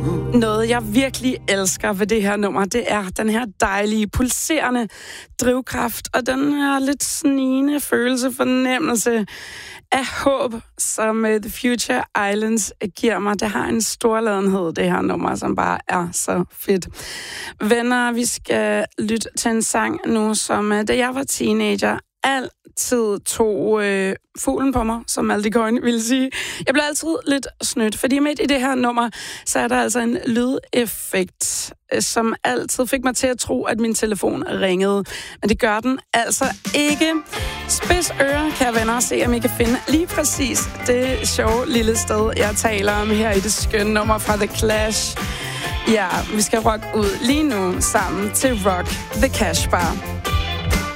Noget, jeg virkelig elsker ved det her nummer, det er den her dejlige, pulserende drivkraft, og den her lidt snigende fornemmelse af håb, som The Future Islands giver mig. Det har en storladenhed, det her nummer, som bare er så fedt. Venner, vi skal lytte til en sang nu, som da jeg var teenager, altid tog fuglen på mig, som Malte Coyne ville sige. Jeg blev altid lidt snydt, fordi midt i det her nummer, så er der altså en lydeffekt, som altid fik mig til at tro, at min telefon ringede. Men det gør den altså ikke. Spids ører, kære venner, se om I kan finde lige præcis det sjove lille sted, jeg taler om her i det skønne nummer fra The Clash. Ja, vi skal rock ud lige nu sammen til Rock the Cash Bar.